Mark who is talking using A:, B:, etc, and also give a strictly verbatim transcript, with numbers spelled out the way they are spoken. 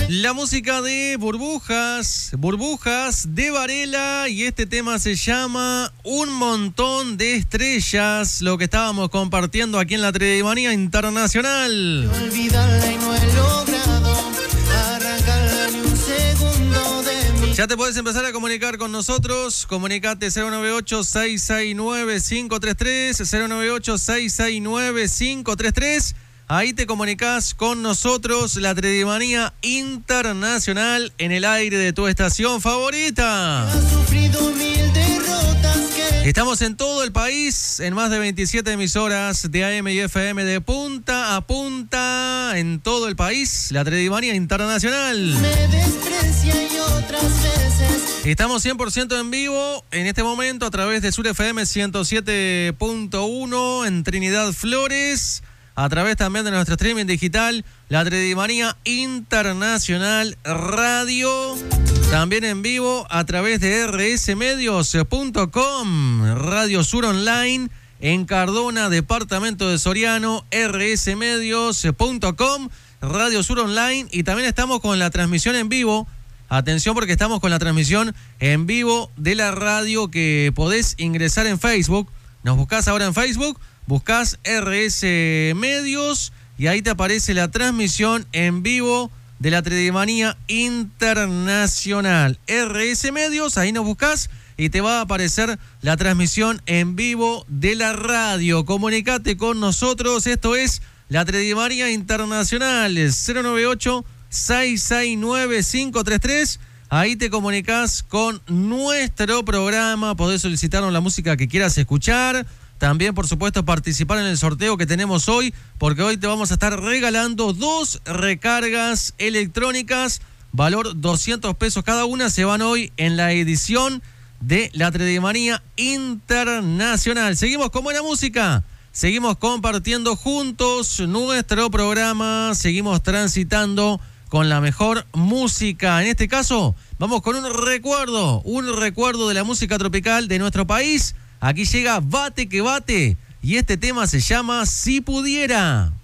A: La música de Burbujas, Burbujas de Varela, y este tema se llama Un Montón de Estrellas, lo que estábamos compartiendo aquí en la Tridimanía Internacional.
B: Olvidarla y no he logrado arrancarla ni un segundo de mí.
A: Ya te puedes empezar a comunicar con nosotros. Comunicate cero nueve ocho, seis seis nueve, cinco tres tres, cero nueve ocho, seis seis nueve, cinco tres tres. Ahí te comunicás con nosotros, la Tridimanía Internacional, en el aire de tu estación favorita.
B: Ha sufrido mil derrotas que...
A: Estamos en todo el país, en más de veintisiete emisoras de A M y F M de punta a punta, en todo el país, la Tridimanía Internacional.
B: me desprecia y otras veces...
A: Estamos cien por ciento en vivo en este momento a través de Sur F M ciento siete punto uno en Trinidad Flores, a través también de nuestro streaming digital, la Tridimanía Internacional Radio, también en vivo a través de erre ese medios punto com, Radio Sur Online en Cardona, departamento de Soriano, erre ese medios punto com, Radio Sur Online, y también estamos con la transmisión en vivo. Atención, porque estamos con la transmisión en vivo de la radio, que podés ingresar en Facebook. Nos buscás ahora en Facebook, buscás erre ese Medios y ahí te aparece la transmisión en vivo de la Tridimanía Internacional. erre ese Medios, ahí nos buscás y te va a aparecer la transmisión en vivo de la radio. Comunicate con nosotros, esto es la Tridimanía Internacional, cero nueve ocho, seis seis nueve, cinco tres tres. Ahí te comunicás con nuestro programa, podés solicitarnos la música que quieras escuchar. También, por supuesto, participar en el sorteo que tenemos hoy, porque hoy te vamos a estar regalando dos recargas electrónicas, valor doscientos pesos cada una. Se van hoy en la edición de la Tridimanía Internacional. Seguimos con buena música, seguimos compartiendo juntos nuestro programa, seguimos transitando con la mejor música. En este caso, vamos con un recuerdo, un recuerdo de la música tropical de nuestro país. Aquí llega Bate que Bate y este tema se llama Si Pudiera.